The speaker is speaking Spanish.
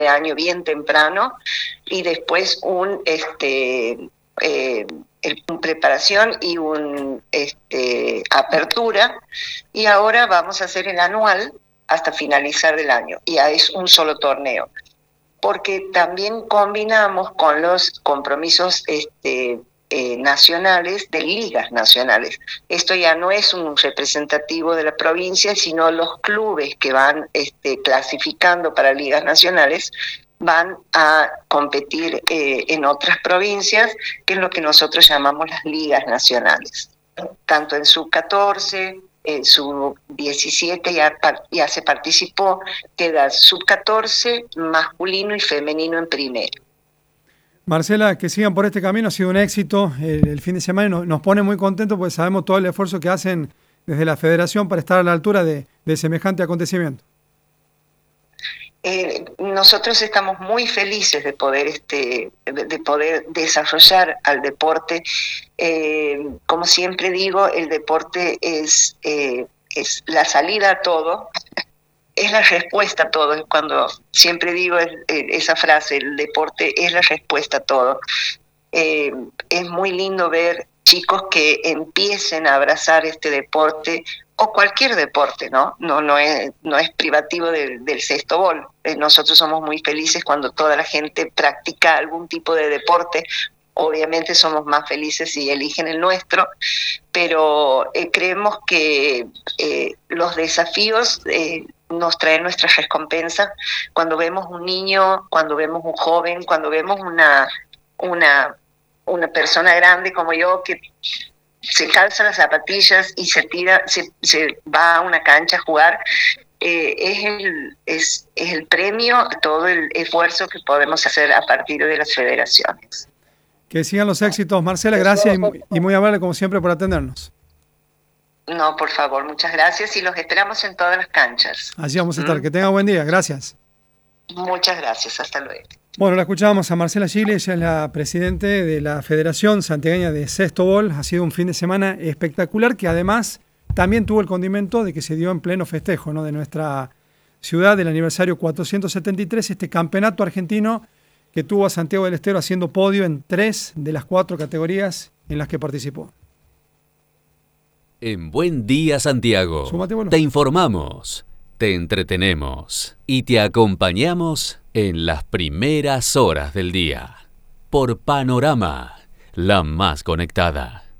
año bien temprano, y después un preparación y un apertura, y ahora vamos a hacer el anual hasta finalizar el año, y es un solo torneo, porque también combinamos con los compromisos nacionales, de ligas nacionales. Esto ya no es un representativo de la provincia, sino los clubes que van clasificando para ligas nacionales van a competir en otras provincias, que es lo que nosotros llamamos las ligas nacionales. Tanto en sub-14, sub-17 ya se participó, queda sub-14, masculino y femenino en primero. Marcela, que sigan por este camino, ha sido un éxito el fin de semana y nos pone muy contentos porque sabemos todo el esfuerzo que hacen desde la federación para estar a la altura de semejante acontecimiento. Nosotros estamos muy felices de poder desarrollar al deporte. Como siempre digo, el deporte es la salida a todo, es la respuesta a todo. Cuando siempre digo esa frase, el deporte es la respuesta a todo. Es muy lindo ver chicos que empiecen a abrazar este deporte, o cualquier deporte, ¿no? No es privativo del sextobol. Nosotros somos muy felices cuando toda la gente practica algún tipo de deporte. Obviamente somos más felices si eligen el nuestro, pero creemos que los desafíos nos traen nuestras recompensas. Cuando vemos un niño, cuando vemos un joven, cuando vemos una persona grande como yo que se calza las zapatillas y se va a una cancha a jugar, es el premio a todo el esfuerzo que podemos hacer a partir de las federaciones. Que sigan los éxitos, Marcela, gracias y muy amable como siempre por atendernos. No, por favor, muchas gracias y los esperamos en todas las canchas. Allí vamos a estar, que tenga buen día, gracias. Muchas gracias, hasta luego. Bueno, la escuchábamos a Marcela Gigli, ella es la presidente de la Federación Santiagueña de Sextobol. Ha sido un fin de semana espectacular que además también tuvo el condimento de que se dio en pleno festejo, ¿no?, de nuestra ciudad, del aniversario 473, este campeonato argentino que tuvo a Santiago del Estero haciendo podio en 3 de las 4 categorías en las que participó. En Buen Día Santiago, te informamos, te entretenemos y te acompañamos en las primeras horas del día. Por Panorama, la más conectada.